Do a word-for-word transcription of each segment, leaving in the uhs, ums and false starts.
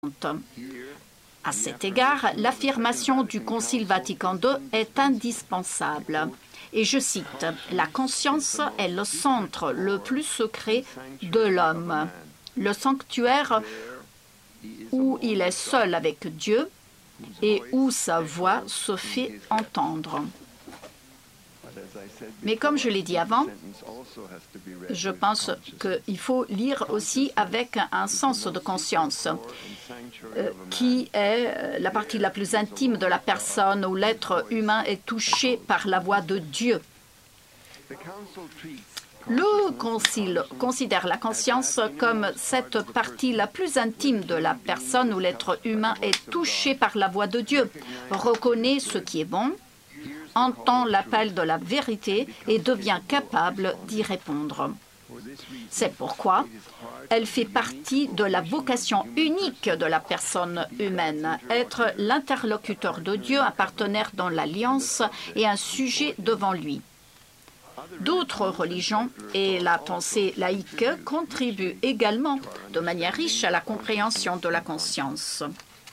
À cet égard, l'affirmation du Concile Vatican deux est indispensable. Et je cite, « La conscience est le centre le plus secret de l'homme, le sanctuaire où il est seul avec Dieu et où sa voix se fait entendre. » Mais comme je l'ai dit avant, je pense qu'il faut lire aussi avec un sens de conscience, euh, qui est la partie la plus intime de la personne où l'être humain est touché par la voix de Dieu. Le Concile considère la conscience comme cette partie la plus intime de la personne où l'être humain est touché par la voix de Dieu, reconnaît ce qui est bon, entend l'appel de la vérité et devient capable d'y répondre. C'est pourquoi elle fait partie de la vocation unique de la personne humaine, être l'interlocuteur de Dieu, un partenaire dans l'alliance et un sujet devant lui. D'autres religions et la pensée laïque contribuent également de manière riche à la compréhension de la conscience.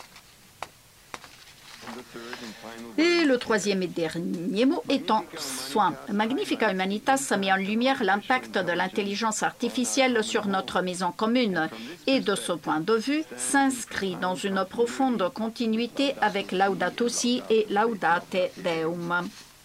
Et le troisième et dernier mot étant soin. Magnifica Humanitas met en lumière l'impact de l'intelligence artificielle sur notre maison commune et de ce point de vue s'inscrit dans une profonde continuité avec Laudato Si et Laudate Deum.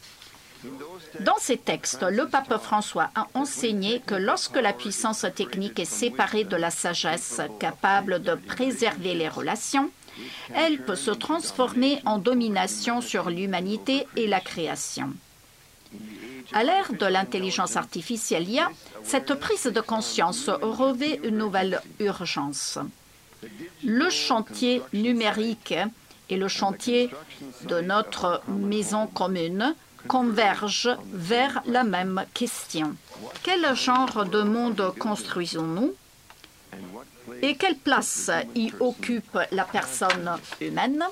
Dans ces textes, le pape François a enseigné que lorsque la puissance technique est séparée de la sagesse capable de préserver les relations, elle peut se transformer en domination sur l'humanité et la création. À l'ère de l'intelligence artificielle I A, cette prise de conscience revêt une nouvelle urgence. Le chantier numérique et le chantier de notre maison commune convergent vers la même question. Quel genre de monde construisons-nous ? Et quelle place y occupe la personne humaine?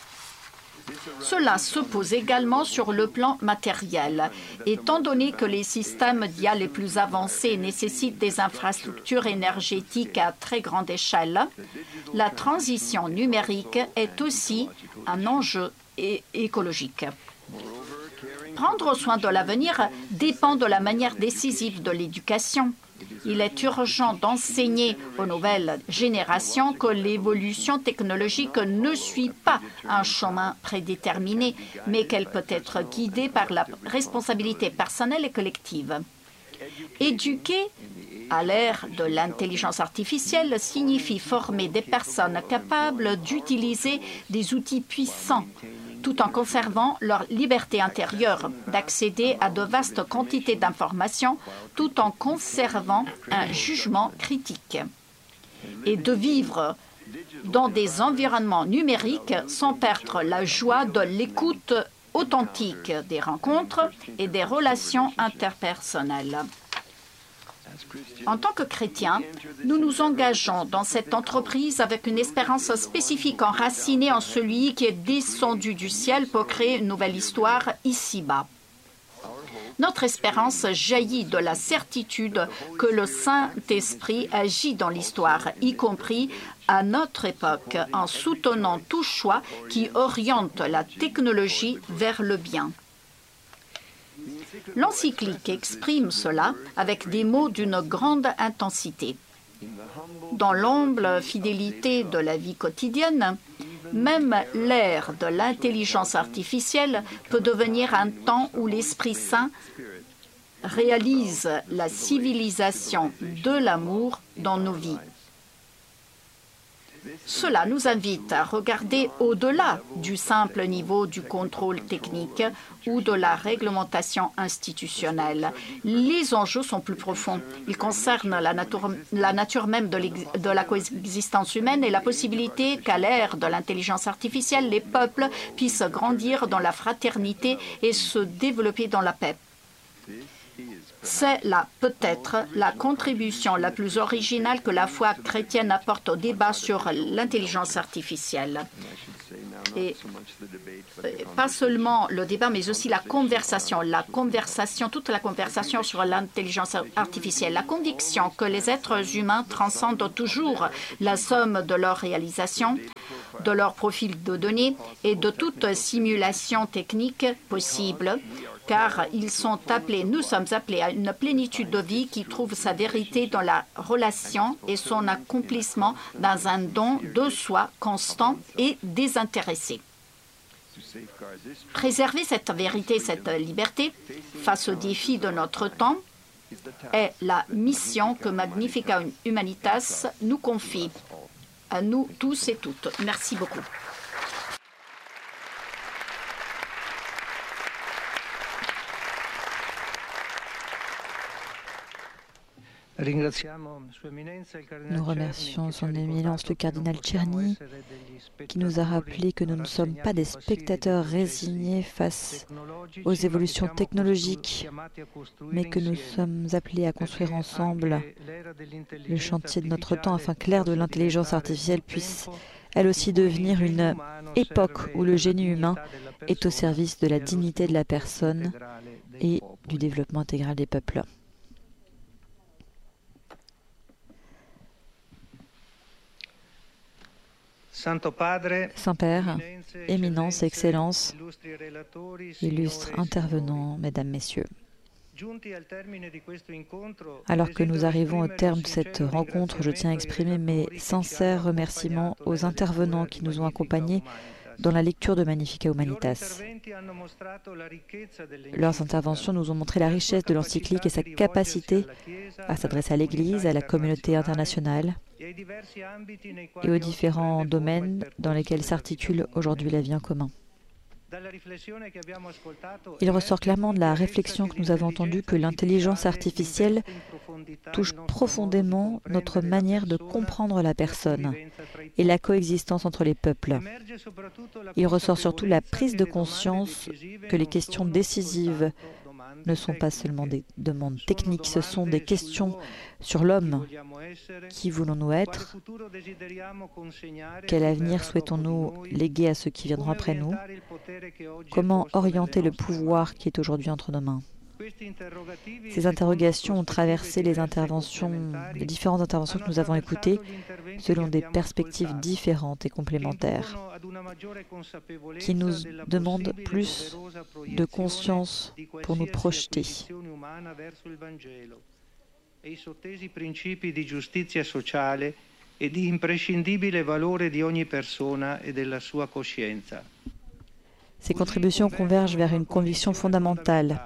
Cela se pose également sur le plan matériel. Étant donné que les systèmes d'I A les plus avancés nécessitent des infrastructures énergétiques à très grande échelle, la transition numérique est aussi un enjeu écologique. Prendre soin de l'avenir dépend de la manière décisive de l'éducation. Il est urgent d'enseigner aux nouvelles générations que l'évolution technologique ne suit pas un chemin prédéterminé, mais qu'elle peut être guidée par la responsabilité personnelle et collective. Éduquer à l'ère de l'intelligence artificielle signifie former des personnes capables d'utiliser des outils puissants, tout en conservant leur liberté intérieure d'accéder à de vastes quantités d'informations, tout en conservant un jugement critique, et de vivre dans des environnements numériques sans perdre la joie de l'écoute authentique des rencontres et des relations interpersonnelles. En tant que chrétiens, nous nous engageons dans cette entreprise avec une espérance spécifique enracinée en celui qui est descendu du ciel pour créer une nouvelle histoire ici-bas. Notre espérance jaillit de la certitude que le Saint-Esprit agit dans l'histoire, y compris à notre époque, en soutenant tout choix qui oriente la technologie vers le bien. L'encyclique exprime cela avec des mots d'une grande intensité. Dans l'humble fidélité de la vie quotidienne, même l'ère de l'intelligence artificielle peut devenir un temps où l'Esprit Saint réalise la civilisation de l'amour dans nos vies. Cela nous invite à regarder au-delà du simple niveau du contrôle technique ou de la réglementation institutionnelle. Les enjeux sont plus profonds. Ils concernent la nature, la nature même de, de la coexistence humaine et la possibilité qu'à l'ère de l'intelligence artificielle, les peuples puissent grandir dans la fraternité et se développer dans la paix. C'est là peut-être la contribution la plus originale que la foi chrétienne apporte au débat sur l'intelligence artificielle. Et pas seulement le débat, mais aussi la conversation, la conversation, toute la conversation sur l'intelligence artificielle, la conviction que les êtres humains transcendent toujours la somme de leurs réalisations, de leur profil de données et de toute simulation technique possible, car ils sont appelés, nous sommes appelés à une plénitude de vie qui trouve sa vérité dans la relation et son accomplissement dans un don de soi constant et désintéressé. Préserver cette vérité, cette liberté face aux défis de notre temps est la mission que Magnificat Humanitas nous confie, à nous tous et toutes. Merci beaucoup. Nous remercions son Éminence le cardinal Czerny qui nous a rappelé que nous ne sommes pas des spectateurs résignés face aux évolutions technologiques, mais que nous sommes appelés à construire ensemble le chantier de notre temps afin que l'ère de l'intelligence artificielle puisse elle aussi devenir une époque où le génie humain est au service de la dignité de la personne et du développement intégral des peuples. Saint-Père, Éminence, Excellence, illustres intervenants, Mesdames, Messieurs. Alors que nous arrivons au terme de cette rencontre, je tiens à exprimer mes sincères remerciements aux intervenants qui nous ont accompagnés dans la lecture de Magnificat Humanitas. Leurs interventions nous ont montré la richesse de l'encyclique et sa capacité à s'adresser à l'Église, à la communauté internationale et aux différents domaines dans lesquels s'articule aujourd'hui la vie en commun. Il ressort clairement de la réflexion que nous avons entendue que l'intelligence artificielle touche profondément notre manière de comprendre la personne et la coexistence entre les peuples. Il ressort surtout la prise de conscience que les questions décisives ne sont pas seulement des demandes techniques, ce sont des questions sur l'homme. Qui voulons-nous être? Quel avenir souhaitons-nous léguer à ceux qui viendront après nous? Comment orienter le pouvoir qui est aujourd'hui entre nos mains? Ces interrogations ont traversé les interventions, les différentes interventions que nous avons écoutées selon des perspectives différentes et complémentaires qui nous demandent plus de conscience pour nous projeter. Ces contributions convergent vers une conviction fondamentale.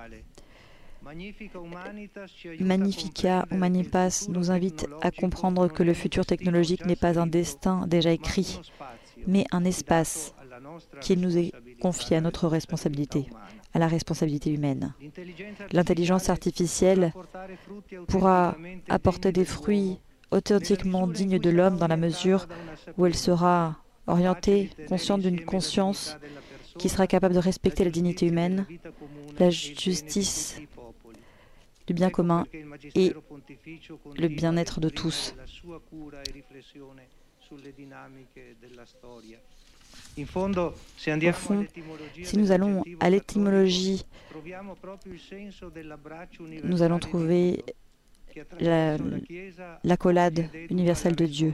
Magnificat Humanitas nous invite à comprendre que le futur technologique n'est pas un destin déjà écrit, mais un espace qui nous est confié à notre responsabilité, à la responsabilité humaine. L'intelligence artificielle pourra apporter des fruits authentiquement dignes de l'homme dans la mesure où elle sera orientée, consciente d'une conscience qui sera capable de respecter la dignité humaine, la justice, le bien commun et le bien-être de tous. Au fond, si nous allons à l'étymologie, nous allons trouver la, l'accolade universelle de Dieu.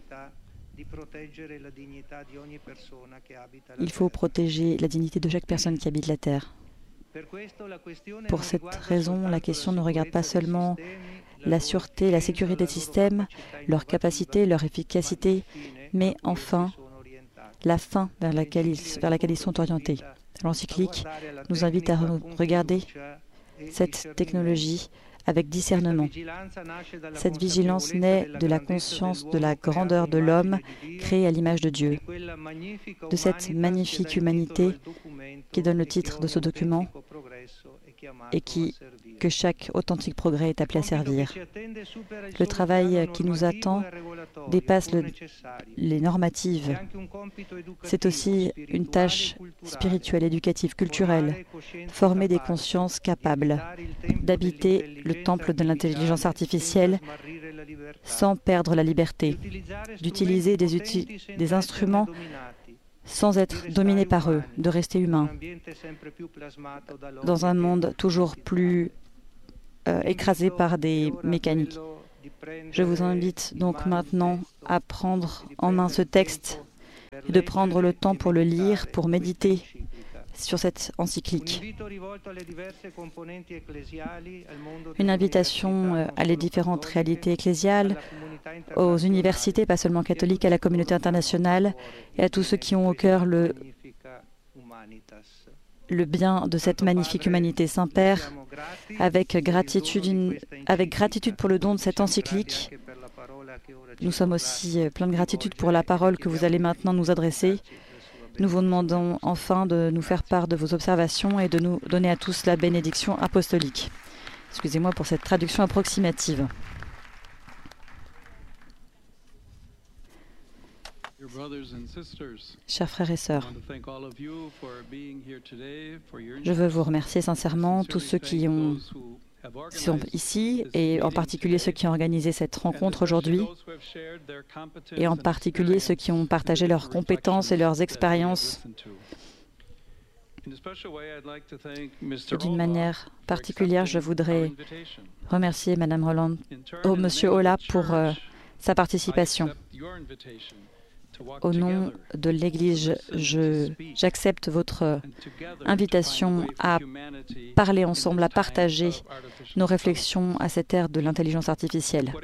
Il faut protéger la dignité de chaque personne qui habite la terre. Pour cette raison, la question ne regarde pas seulement la sûreté, la sécurité des systèmes, leur capacité, leur efficacité, mais enfin la fin vers laquelle ils, vers laquelle ils sont orientés. L'encyclique nous invite à re regarder cette technologie avec discernement. Cette vigilance naît de la conscience de la grandeur de l'homme créé à l'image de Dieu, de cette magnifique humanité qui donne le titre de ce document et qui que chaque authentique progrès est appelé à servir. Le travail qui nous attend dépasse le, les normatives. C'est aussi une tâche spirituelle, éducative, culturelle, former des consciences capables d'habiter le temple de l'intelligence artificielle sans perdre la liberté, d'utiliser des, des instruments sans être dominé par eux, de rester humain, dans un monde toujours plus euh, écrasé par des mécaniques. Je vous invite donc maintenant à prendre en main ce texte et de prendre le temps pour le lire, pour méditer sur cette encyclique. Une invitation à les différentes réalités ecclésiales, aux universités, pas seulement catholiques, à la communauté internationale et à tous ceux qui ont au cœur le, le bien de cette magnifique humanité. Saint-Père, avec gratitude, avec gratitude pour le don de cette encyclique, nous sommes aussi pleins de gratitude pour la parole que vous allez maintenant nous adresser. Nous vous demandons enfin de nous faire part de vos observations et de nous donner à tous la bénédiction apostolique. Excusez-moi pour cette traduction approximative. Chers frères et sœurs, je veux vous remercier sincèrement, tous ceux qui ont qui sont ici, et en particulier ceux qui ont organisé cette rencontre aujourd'hui, et en particulier ceux qui ont partagé leurs compétences et leurs expériences. D'une manière particulière, je voudrais remercier Madame Roland, oh, Monsieur Ola pour euh, sa participation. Au nom de l'Église, j'accepte votre invitation à parler ensemble, à partager nos réflexions à cette ère de l'intelligence artificielle.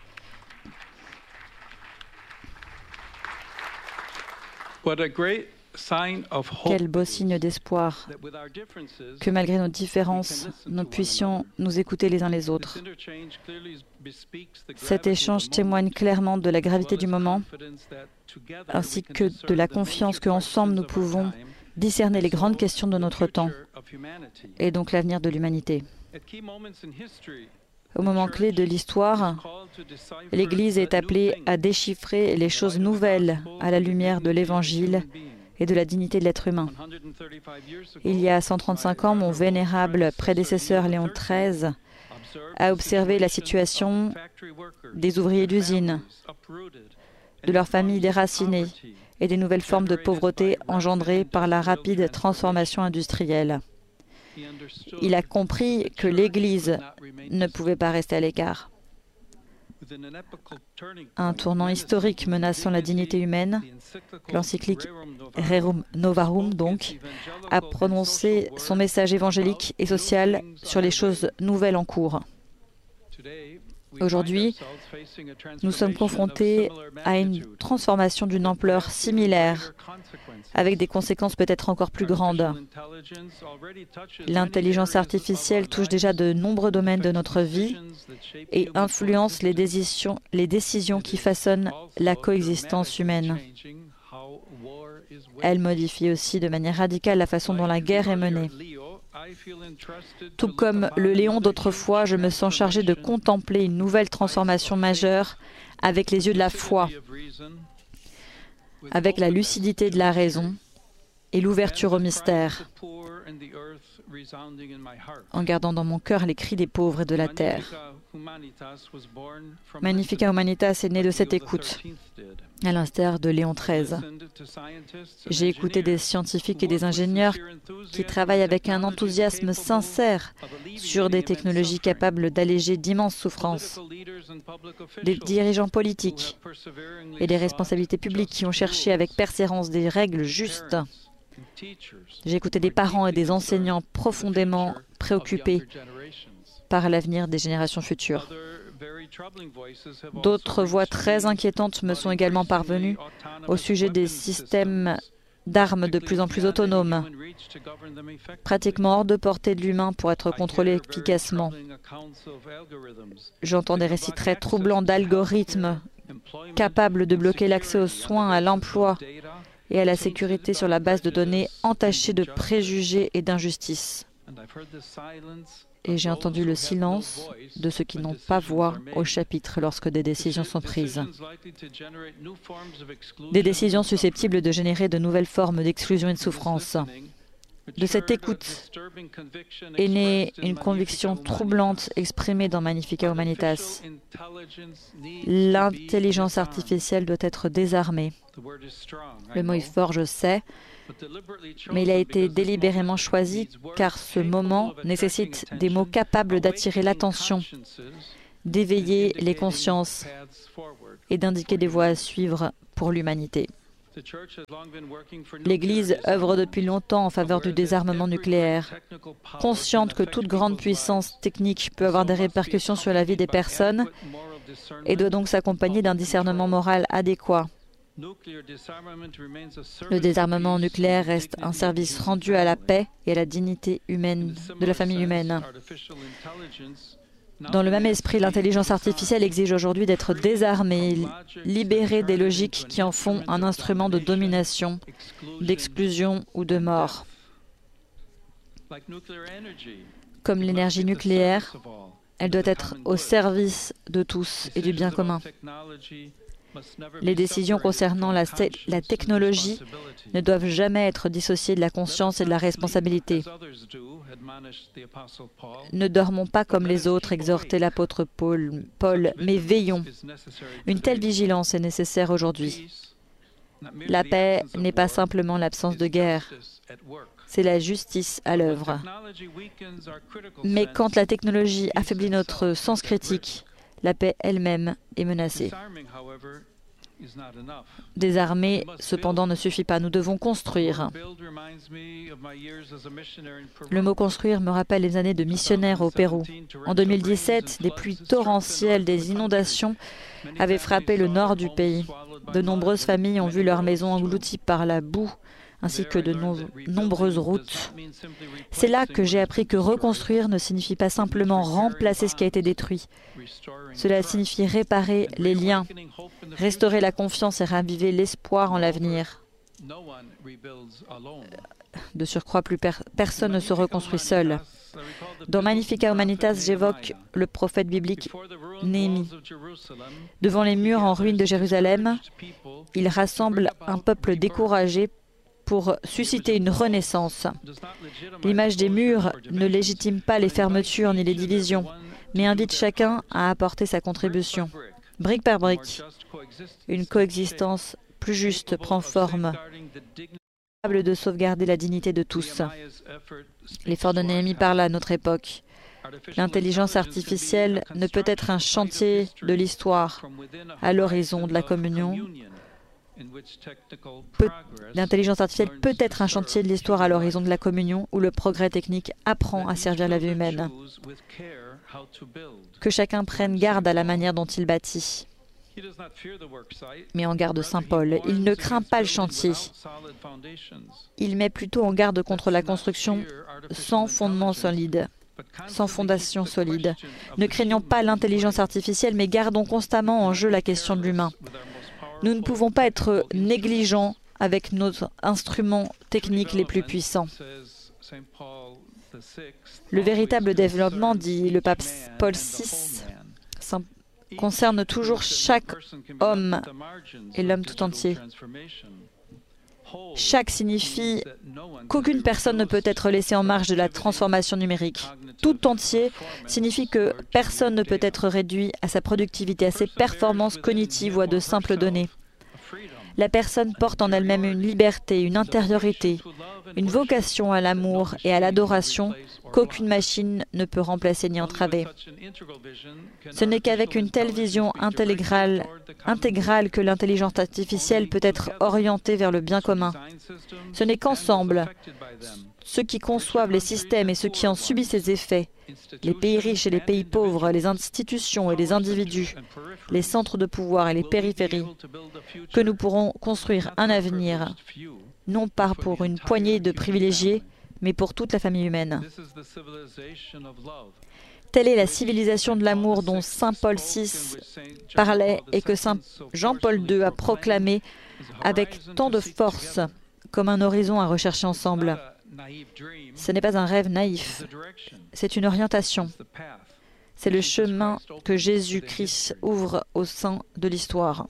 Quel beau signe d'espoir que malgré nos différences, nous puissions nous écouter les uns les autres. Cet échange témoigne clairement de la gravité du moment, ainsi que de la confiance qu'ensemble nous pouvons discerner les grandes questions de notre temps, et donc l'avenir de l'humanité. Au moment clé de l'histoire, l'Église est appelée à déchiffrer les choses nouvelles à la lumière de l'Évangile et de la dignité de l'être humain. Il y a cent trente-cinq ans, mon vénérable prédécesseur Léon treize a observé la situation des ouvriers d'usine, de leurs familles déracinées et des nouvelles formes de pauvreté engendrées par la rapide transformation industrielle. Il a compris que l'Église ne pouvait pas rester à l'écart. Un tournant historique menaçant la dignité humaine, l'encyclique Rerum Novarum, donc, a prononcé son message évangélique et social sur les choses nouvelles en cours. Aujourd'hui, nous sommes confrontés à une transformation d'une ampleur similaire, avec des conséquences peut-être encore plus grandes. L'intelligence artificielle touche déjà de nombreux domaines de notre vie et influence les décisions, les décisions qui façonnent la coexistence humaine. Elle modifie aussi de manière radicale la façon dont la guerre est menée. Tout comme le Léon d'autrefois, je me sens chargé de contempler une nouvelle transformation majeure avec les yeux de la foi, avec la lucidité de la raison et l'ouverture au mystère, en gardant dans mon cœur les cris des pauvres et de la terre. Magnifica Humanitas est né de cette écoute, à l'instar de Léon treize. J'ai écouté des scientifiques et des ingénieurs qui travaillent avec un enthousiasme sincère sur des technologies capables d'alléger d'immenses souffrances. Des dirigeants politiques et des responsabilités publiques qui ont cherché avec persévérance des règles justes. J'ai écouté des parents et des enseignants profondément préoccupés par l'avenir des générations futures. D'autres voix très inquiétantes me sont également parvenues au sujet des systèmes d'armes de plus en plus autonomes, pratiquement hors de portée de l'humain pour être contrôlés efficacement. J'entends des récits très troublants d'algorithmes capables de bloquer l'accès aux soins, à l'emploi et à la sécurité sur la base de données entachées de préjugés et d'injustices. et j'ai entendu le silence de ceux qui n'ont pas voix au chapitre lorsque des décisions sont prises. Des décisions susceptibles de générer de nouvelles formes d'exclusion et de souffrance. De cette écoute est née une conviction troublante exprimée dans Magnificat Humanitas. L'intelligence artificielle doit être désarmée. Le mot est fort, je sais, mais il a été délibérément choisi car ce moment nécessite des mots capables d'attirer l'attention, d'éveiller les consciences et d'indiquer des voies à suivre pour l'humanité. L'Église œuvre depuis longtemps en faveur du désarmement nucléaire, consciente que toute grande puissance technique peut avoir des répercussions sur la vie des personnes et doit donc s'accompagner d'un discernement moral adéquat. Le désarmement nucléaire reste un service rendu à la paix et à la dignité humaine de la famille humaine. Dans le même esprit, l'intelligence artificielle exige aujourd'hui d'être désarmée, libérée des logiques qui en font un instrument de domination, d'exclusion ou de mort. Comme l'énergie nucléaire, elle doit être au service de tous et du bien commun. Les décisions concernant la, la technologie ne doivent jamais être dissociées de la conscience et de la responsabilité. Ne dormons pas comme les autres, exhortait l'apôtre Paul, Paul, mais veillons. Une telle vigilance est nécessaire aujourd'hui. La paix n'est pas simplement l'absence de guerre, c'est la justice à l'œuvre. Mais quand la technologie affaiblit notre sens critique, la paix elle-même est menacée. Désarmer, cependant, ne suffit pas. Nous devons construire. Le mot « construire » me rappelle les années de missionnaire au Pérou. En deux mille dix-sept, des pluies torrentielles, des inondations avaient frappé le nord du pays. De nombreuses familles ont vu leurs maisons englouties par la boue, ainsi que de no- nombreuses routes. C'est là que j'ai appris que reconstruire ne signifie pas simplement remplacer ce qui a été détruit. Cela signifie réparer les liens, restaurer la confiance et raviver l'espoir en l'avenir. De surcroît, plus per- personne ne se reconstruit seul. Dans Magnificat Humanitas, j'évoque le prophète biblique Néhémie. Devant les murs en ruine de Jérusalem, il rassemble un peuple découragé pour susciter une renaissance. L'image des murs ne légitime pas les fermetures ni les divisions, mais invite chacun à apporter sa contribution. Brique par brique, une coexistence plus juste prend forme, capable de sauvegarder la dignité de tous. L'effort de Néhémie parle à notre époque. L'intelligence artificielle ne peut être un chantier de l'histoire à l'horizon de la communion. L'intelligence artificielle peut être un chantier de l'histoire à l'horizon de la communion où le progrès technique apprend à servir la vie humaine. Que chacun prenne garde à la manière dont il bâtit. Mais en garde Saint Paul, il ne craint pas le chantier. Il met plutôt en garde contre la construction sans fondement solide, sans fondation solide. Ne craignons pas l'intelligence artificielle, mais gardons constamment en jeu la question de l'humain. Nous ne pouvons pas être négligents avec nos instruments techniques les plus puissants. Le véritable développement, dit le pape Paul six, concerne toujours chaque homme et l'homme tout entier. Chaque signifie qu'aucune personne ne peut être laissée en marge de la transformation numérique. Tout entier signifie que personne ne peut être réduit à sa productivité, à ses performances cognitives ou à de simples données. La personne porte en elle-même une liberté, une intériorité, une vocation à l'amour et à l'adoration qu'aucune machine ne peut remplacer ni entraver. Ce n'est qu'avec une telle vision intégrale, intégrale que l'intelligence artificielle peut être orientée vers le bien commun. Ce n'est qu'ensemble, ceux qui conçoivent les systèmes et ceux qui en subissent les effets, les pays riches et les pays pauvres, les institutions et les individus, les centres de pouvoir et les périphéries, que nous pourrons construire un avenir, non pas pour une poignée de privilégiés, mais pour toute la famille humaine. Telle est la civilisation de l'amour dont Saint Paul six parlait et que Saint Jean-Paul deux a proclamé avec tant de force comme un horizon à rechercher ensemble. Ce n'est pas un rêve naïf, c'est une orientation. C'est le chemin que Jésus-Christ ouvre au sein de l'histoire.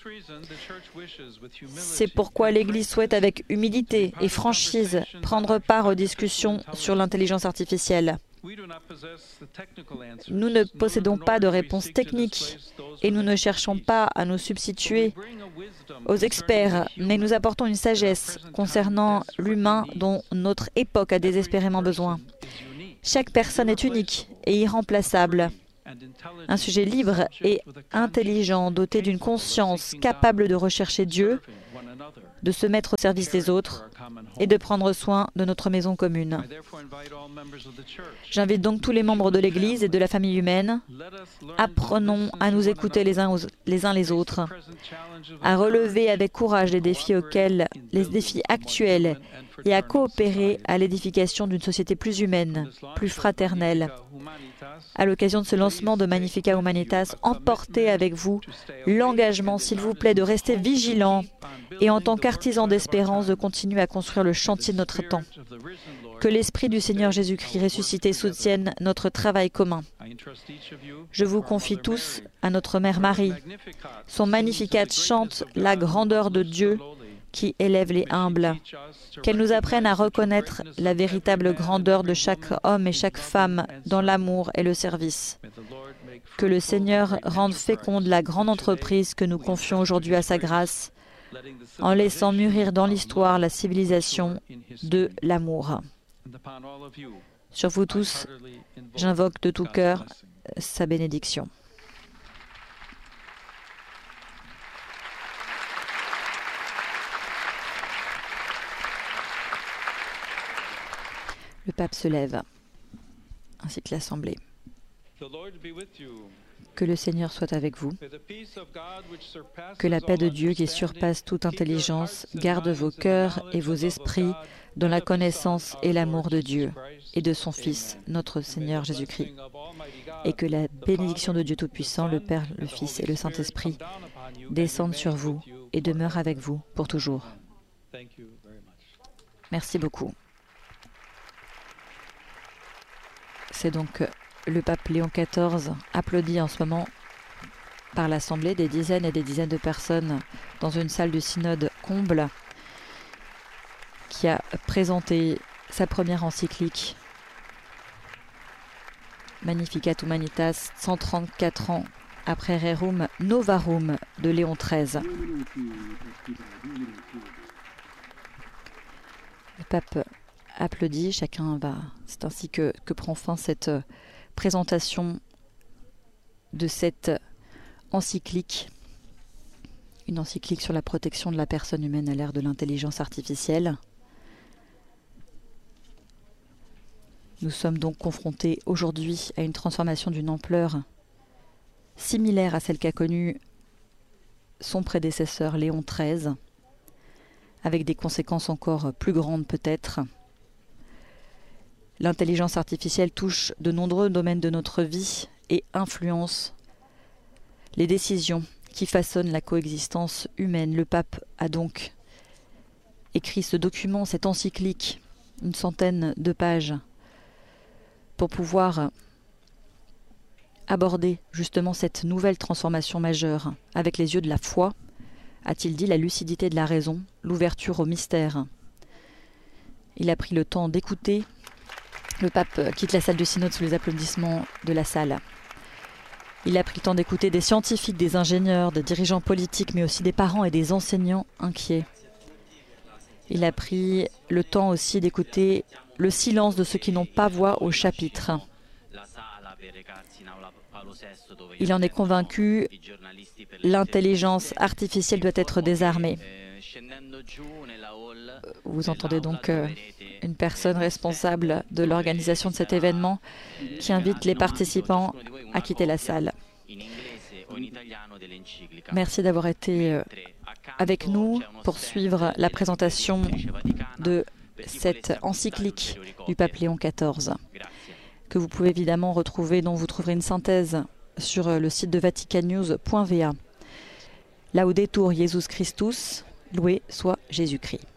C'est pourquoi l'Église souhaite avec humilité et franchise prendre part aux discussions sur l'intelligence artificielle. Nous ne possédons pas de réponse technique et nous ne cherchons pas à nous substituer aux experts, mais nous apportons une sagesse concernant l'humain dont notre époque a désespérément besoin. Chaque personne est unique et irremplaçable. Un sujet libre et intelligent, doté d'une conscience capable de rechercher Dieu, de se mettre au service des autres et de prendre soin de notre maison commune. J'invite donc tous les membres de l'Église et de la famille humaine. Apprenons à nous écouter les uns, aux, les uns les autres, à relever avec courage les défis auxquels, les défis actuels et à coopérer à l'édification d'une société plus humaine, plus fraternelle. À l'occasion de ce lancement de Magnificat Humanitas, emportez avec vous l'engagement, s'il vous plaît, de rester vigilant et en tant qu'artisan d'espérance, de continuer à construire le chantier de notre temps. Que l'Esprit du Seigneur Jésus-Christ ressuscité soutienne notre travail commun. Je vous confie tous à notre Mère Marie. Son Magnificat chante la grandeur de Dieu qui élève les humbles. Qu'elle nous apprenne à reconnaître la véritable grandeur de chaque homme et chaque femme dans l'amour et le service. Que le Seigneur rende féconde la grande entreprise que nous confions aujourd'hui à sa grâce, en laissant mûrir dans l'histoire la civilisation de l'amour. Sur vous tous, j'invoque de tout cœur sa bénédiction. Le pape se lève, ainsi que l'Assemblée. Que le Seigneur soit avec vous. Que la paix de Dieu qui surpasse toute intelligence garde vos cœurs et vos esprits dans la connaissance et l'amour de Dieu et de son Fils, notre Seigneur Jésus-Christ. Et que la bénédiction de Dieu Tout-Puissant, le Père, le Fils et le Saint-Esprit descendent sur vous et demeurent avec vous pour toujours. Merci beaucoup. C'est donc le pape Léon quatorze, applaudi en ce moment par l'Assemblée, des dizaines et des dizaines de personnes dans une salle du synode comble, qui a présenté sa première encyclique Magnificat Humanitas, cent trente-quatre ans après Rerum Novarum de Léon treize. Le pape applaudit, chacun va. C'est ainsi que, que prend fin cette présentation de cette encyclique, une encyclique sur la protection de la personne humaine à l'ère de l'intelligence artificielle. Nous sommes donc confrontés aujourd'hui à une transformation d'une ampleur similaire à celle qu'a connue son prédécesseur Léon treize, avec des conséquences encore plus grandes peut-être. L'intelligence artificielle touche de nombreux domaines de notre vie et influence les décisions qui façonnent la coexistence humaine. Le pape a donc écrit ce document, cette encyclique, une centaine de pages, pour pouvoir aborder justement cette nouvelle transformation majeure avec les yeux de la foi, a-t-il dit, la lucidité de la raison, l'ouverture au mystère. Il a pris le temps d'écouter. Le pape quitte la salle du synode sous les applaudissements de la salle. Il a pris le temps d'écouter des scientifiques, des ingénieurs, des dirigeants politiques, mais aussi des parents et des enseignants inquiets. Il a pris le temps aussi d'écouter le silence de ceux qui n'ont pas voix au chapitre. Il en est convaincu, l'intelligence artificielle doit être désarmée. Vous entendez donc euh, une personne responsable de l'organisation de cet événement qui invite les participants à quitter la salle. Merci d'avoir été euh, avec nous pour suivre la présentation de cette encyclique du pape Léon quatorze, que vous pouvez évidemment retrouver, dont vous trouverez une synthèse sur le site de vaticannews point v a. Laudetur Jesus Christus, loué soit Jésus-Christ.